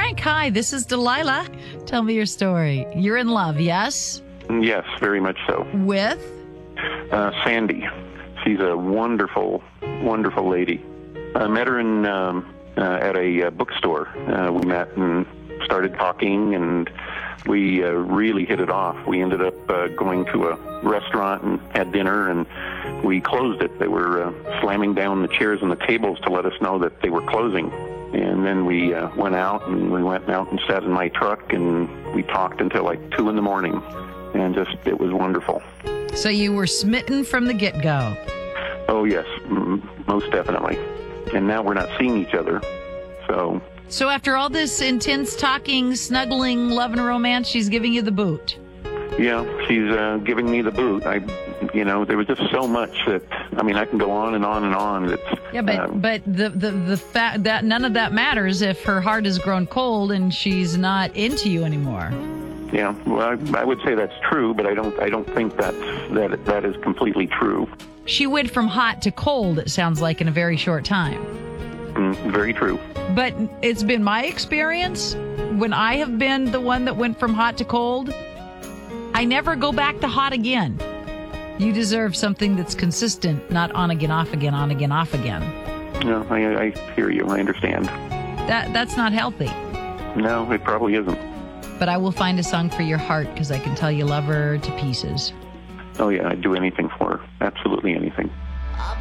Frank, hi, this is Delilah. Tell me your story. You're in love, yes? Yes, very much so. With? Sandy. She's a wonderful, wonderful lady. I met her at a bookstore. We met and started talking, and we really hit it off. We ended up going to a restaurant and had dinner, and we closed it. They were slamming down the chairs and the tables to let us know that they were closing. And then we went out and sat in my truck, and we talked until like 2 a.m. And it was wonderful. So you were smitten from the get-go. Oh, yes, most definitely. And now we're not seeing each other, so... So after all this intense talking, snuggling, love and romance, she's giving you the boot. Yeah, she's giving me the boot. There was just so much that, I can go on and on and on. But the fact that none of that matters if her heart has grown cold and she's not into you anymore. Yeah, well, I would say that's true, but I don't think that is completely true. She went from hot to cold, it sounds like, in a very short time. Very true. But it's been my experience, when I have been the one that went from hot to cold, I never go back to hot again. You deserve something that's consistent, not on again, off again, on again, off again. No, I hear you. I understand. That's not healthy. No, it probably isn't. But I will find a song for your heart, because I can tell you love her to pieces. Oh, yeah, I'd do anything for her. Absolutely anything.